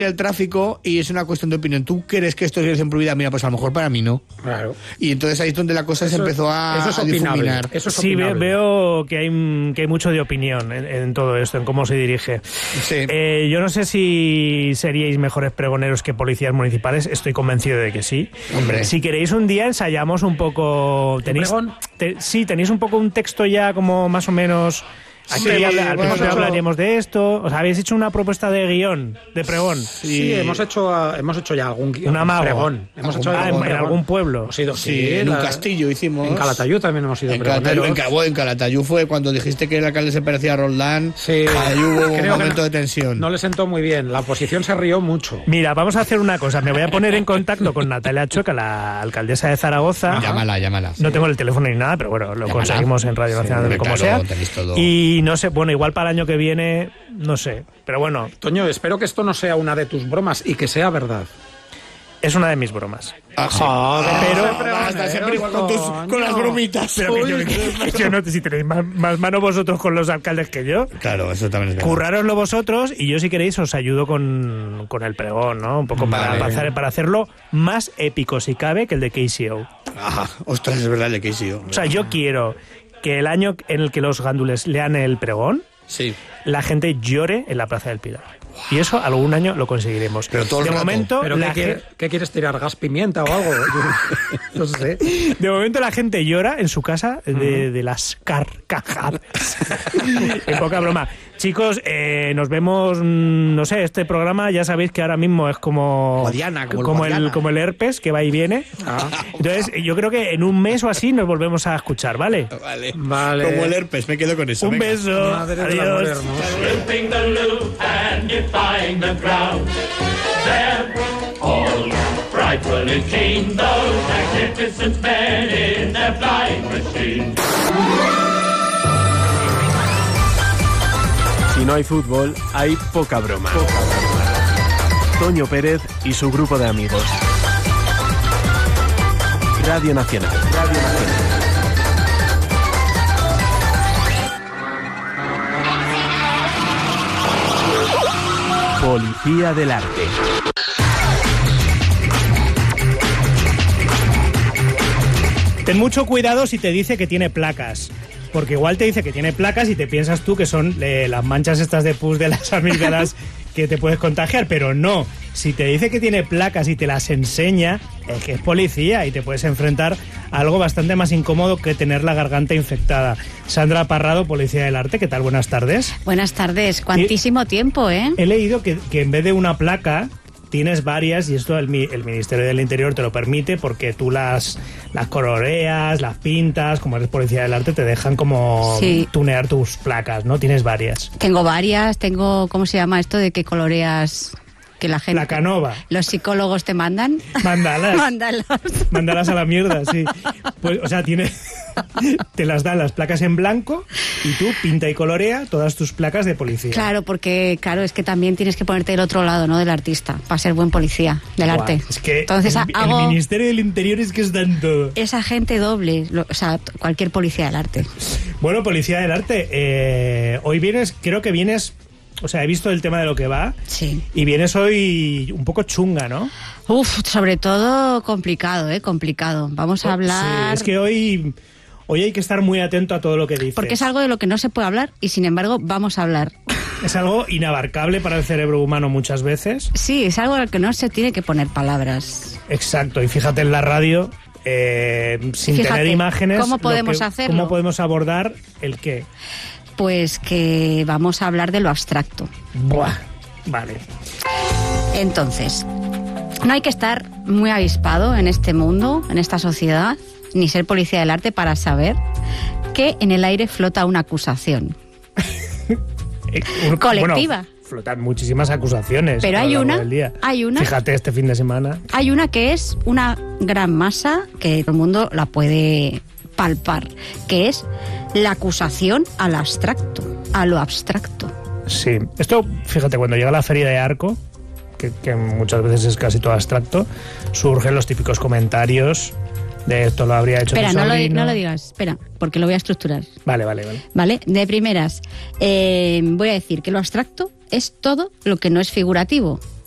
el tráfico y es una cuestión de opinión. ¿Tú crees que esto es en prohibida? Mira, pues a lo mejor para mí no. Claro. Y entonces ahí es donde la cosa se empezó a difuminar. Eso es Sí, opinable. veo que hay mucho de opinión en todo esto, en cómo se dirige. Sí. Yo no sé si seríais mejores pregoneros que policías municipales, estoy convencido de que sí. Hombre. Si queréis un día ensayamos un poco... pregón? ¿Tenéis un poco un texto ya como más o menos... Aquí Sí, al bueno, principio eso- hablaríamos de esto. O sea, habéis hecho una propuesta de guión, de pregón. Sí, hemos hecho ya algún Un amago. pregón. Hemos hecho En algún pregón. algún pueblo. Hemos ido, Sí, en un castillo hicimos. En Calatayud también hemos ido En Calatayud, pregoneros. en Calatayud fue cuando dijiste que el alcalde se parecía a Roldán. Sí. Ahí hubo un Creo que momento de tensión. No le sentó muy bien. La oposición se rió mucho. Mira, vamos a hacer una cosa. Me voy a poner en contacto con Natalia Choca, la alcaldesa de Zaragoza. Llámala. No tengo el teléfono ni nada, pero bueno, lo Llámala. conseguimos en Radio Nacional, Sí, como claro, sea. tenéis todo. Y no sé, bueno, igual para el año que viene, no sé. Pero bueno, Toño, espero que esto no sea una de tus bromas y que sea verdad. es una de mis bromas. Hasta siempre igual con las bromitas. Pero que yo no, si tenéis más mano vosotros con los alcaldes que yo, Claro, eso también es verdad. currároslo vosotros y yo si queréis os ayudo con el pregón, ¿no? Un poco para hacerlo más épico si cabe que el de KCO. Ajá, ostras, es verdad el de Casey. O sea, yo quiero que el año en el que los gándules lean el pregón, Sí. la gente llore en la Plaza del Pilar. Y eso algún año lo conseguiremos. Pero todo el de rato. momento, ¿Pero qué quieres tirar? ¿Gas pimienta o algo? No sé. de momento la gente llora en su casa de las carcajadas. En poca broma. Chicos, nos vemos, no sé, este programa ya sabéis que ahora mismo es como Guadiana, como el Guadiana. como el herpes que va y viene. Entonces, yo creo que en un mes o así nos volvemos a escuchar, ¿vale? Vale. Como el herpes, me quedo con eso. Un venga. beso. Madre del amor Adiós. hermoso. Sweeping the loop and defying the crowd. They're all frightfully keen, those magnificent men in their flying machine. Si no hay fútbol, hay poca broma. Toño Pérez y su grupo de amigos. Radio Nacional. Policía del Arte. Ten mucho cuidado si te dice que tiene placas. Porque igual te dice que tiene placas y te piensas tú que son las manchas estas de pus de las amígdalas que te puedes contagiar, pero no. Si te dice que tiene placas y te las enseña, es que es policía y te puedes enfrentar a algo bastante más incómodo que tener la garganta infectada. Sandra Parrado, Policía del Arte, ¿qué tal? Buenas tardes. Buenas tardes. Cuantísimo tiempo, ¿eh? He leído que en vez de una placa tienes varias y esto el Ministerio del Interior te lo permite porque tú las coloreas, las pintas, como eres Policía del Arte te dejan como Sí. tunear tus placas, ¿no? Tienes varias. Tengo varias, ¿cómo se llama esto de que coloreas? Que la gente... La canova. Los psicólogos te mandan. Mandalas. Mándalos. Mandalas a la mierda, sí. Pues, o sea, te las dan las placas en blanco y tú pinta y colorea todas tus placas de policía. Claro, porque es que también tienes que ponerte del otro lado, ¿no? Del artista, para ser buen policía del Guau, arte. Es que Entonces el Ministerio del Interior es que está en todo. es agente doble, o sea, cualquier policía del arte. Bueno, Policía del Arte, hoy creo que vienes, o sea, he visto el tema de lo que va Sí. y vienes hoy un poco chunga, ¿no? Uf, sobre todo complicado, complicado. Vamos a hablar... Sí, es que hoy hay que estar muy atento a todo lo que dices. Porque es algo de lo que no se puede hablar y sin embargo vamos a hablar. Es algo inabarcable para el cerebro humano muchas veces. Sí, es algo al que no se tiene que poner palabras. Exacto, y fíjate en la radio, sin Fíjate, tener imágenes, ¿cómo podemos hacerlo? ¿Cómo podemos abordar el qué? Pues que vamos a hablar de lo abstracto. Buah, vale. Entonces, no hay que estar muy avispado en este mundo, en esta sociedad, ni ser policía del arte para saber que en el aire flota una acusación. Colectiva. Bueno, flotan muchísimas acusaciones. Pero a lo hay largo una, del día. hay una. Fíjate este fin de semana. Hay una que es una gran masa que todo el mundo la puede palpar, que es la acusación al abstracto, a lo abstracto. Sí, esto, fíjate, cuando llega la feria de Arco, que muchas veces es casi todo abstracto, surgen los típicos comentarios de esto lo habría hecho Espera, mi sobrino. no lo digas, espera, porque lo voy a estructurar. Vale. ¿Vale? De primeras, voy a decir que lo abstracto es todo lo que no es figurativo.